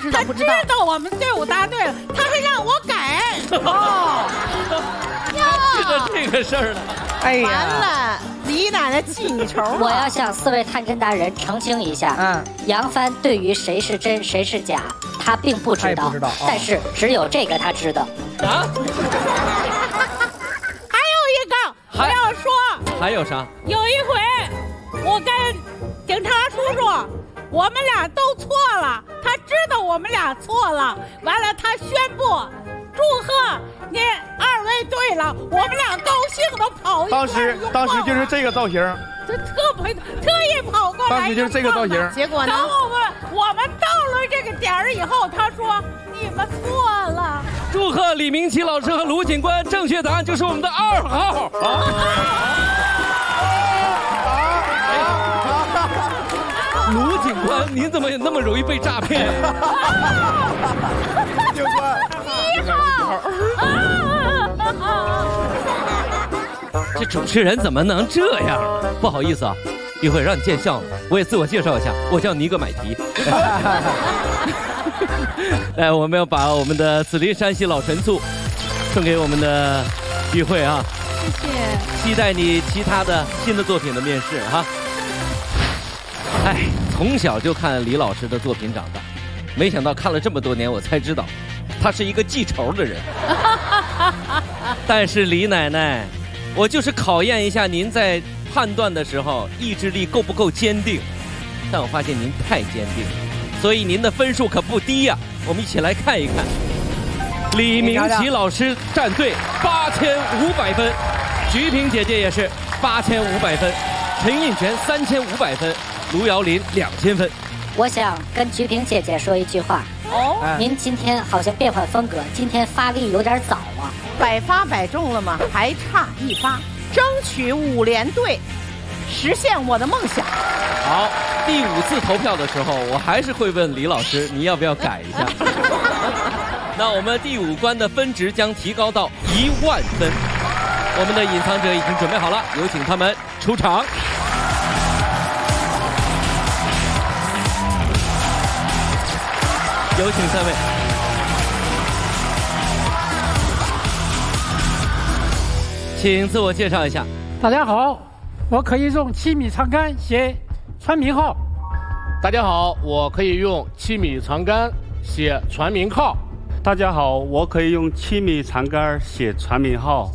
知道不知道？ 他知道我们队伍答对了，他还让我改。 哦， 知道这个事儿了。 哎呀， 完了，李奶奶记你仇了。 我要向4位探侦大人澄清一下，杨帆对于谁是真谁是假，他并不知道，但是只有这个他知道。 啊？ 还有一个，我要说， 还有啥？ 有一回，我跟警察叔叔，我们俩都错了，他知道我们俩错了，完了他宣布，祝贺您2位对了，我们俩高兴的跑一块儿当时就是这个造型， 就特意跑过来， 当时就是这个造型。 结果呢？ 等我们到了这个点儿以后，他说你们错了。 祝贺李明启老师和卢警官，正确答案就是我们的2号。卢警官，您怎么那么容易被诈骗？ 警官 1号。 这主持人怎么能这样？不好意思啊，一会儿让你见笑了。我也自我介绍一下，我叫尼格买提。来，我们要把我们的紫林山西老陈醋送给我们的玉慧啊， 谢谢。 期待你其他的新的作品的面试哈。哎，从小就看李老师的作品长大，没想到看了这么多年，我才知道，他是一个记仇的人。但是李奶奶，我就是考验一下您在判断的时候意志力够不够坚定，但我发现您太坚定了，所以您的分数可不低呀。我们一起来看一看，李明启老师战队8500分，菊萍姐姐也是8500分，陈印泉3500分，卢瑶林2000分。 我想跟菊萍姐姐说一句话。您今天好像变换风格，今天发力有点早啊。 100发100中了吗？还差1发，争取5连对，实现我的梦想。 好，第5次投票的时候，我还是会问李老师，你要不要改一下？那我们第5关的分值将提高到10000分。我们的隐藏者已经准备好了，有请他们出场。有请3位。请自我介绍一下。 大家好，我可以用7米长杆写船名号。 大家好，我可以用7米长杆写船名号。 大家好，我可以用7米长杆写船名号。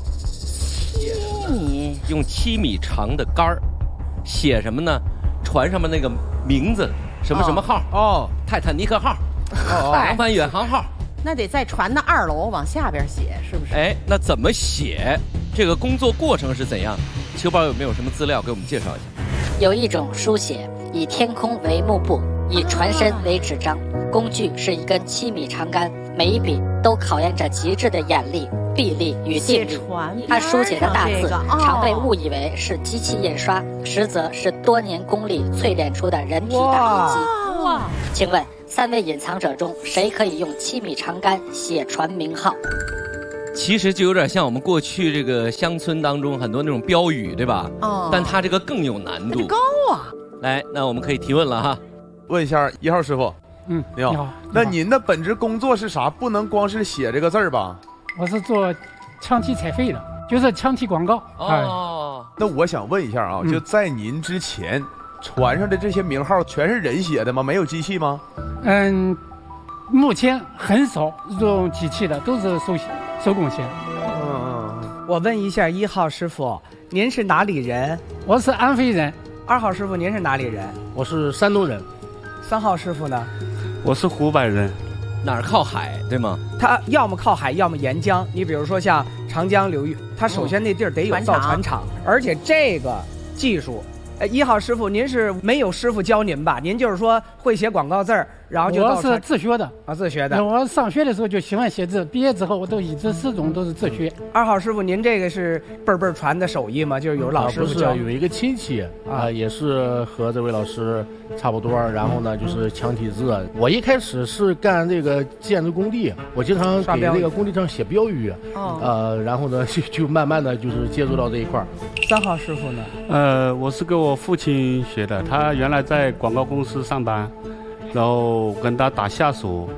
用7米长的杆儿写什么呢？船上面那个名字，什么什么号？哦，泰坦尼克号，航帆远航号。 那得在船的2楼往下边写，是不是？ 哎，那怎么写？这个工作过程是怎样？秋宝有没有什么资料给我们介绍一下？ 有一种书写，以天空为幕布，以船身为纸张，工具是一根7米长杆，每一笔都考验着极致的眼力、臂力与定力。他书写的大字常被误以为是机器印刷，实则是多年功力淬炼出的人体打印机。请问3位隐藏者中，谁可以用7米长杆写船名号？ 其实就有点像我们过去这个乡村当中很多那种标语，对吧？但它这个更有难度， 高啊！ 来，那我们可以提问了哈。 问一下1号师傅，你好。那您的本职工作是啥？不能光是写这个字儿吧？ 我是做枪体采废的，就是枪体广告。 那我想问一下啊，就在您之前，船上的这些名号全是人写的吗？没有机器吗？ 目前很少用机器的，都是手工写的。 我问一下1号师傅，您是哪里人？ 我是安徽人。 2号师傅，您是哪里人？ 我是山东人。 3号师傅呢？ 我是湖北人。 哪儿靠海，对吗？ 他要么靠海，要么沿江。你比如说像长江流域，它首先那地儿得有造船厂，而且这个技术，1号师傅，您是没有师傅教您吧？您就是说会写广告字儿，然后就我是自学的啊，自学的。 我上学的时候就喜欢写字，毕业之后我都一直始终都是自学。 2号师傅，您这个是辈儿传的手艺吗？就是有老师傅教？ 有一个亲戚也是和这位老师差不多，然后呢就是强体字。我一开始是干这个建筑工地，我经常给这个工地上写标语，然后呢就慢慢的就是接触到这一块儿。 3号师傅呢？ 我是跟我父亲学的，他原来在广告公司上班，然后跟他打下手。